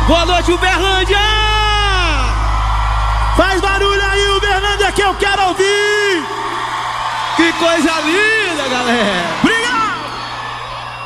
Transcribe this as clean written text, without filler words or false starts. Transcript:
Boa noite, Uberlândia! Faz barulho aí, Uberlândia, que eu quero ouvir! Que coisa linda, galera! Obrigado!